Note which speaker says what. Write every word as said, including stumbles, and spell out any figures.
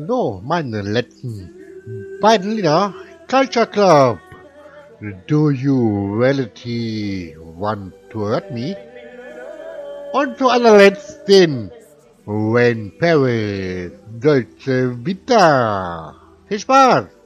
Speaker 1: No, meine letzten beiden Lieder. Culture Club. Do you reality want to hurt me? Und zu allerletzten When Paris Deutsche Vita. Viel Spaß!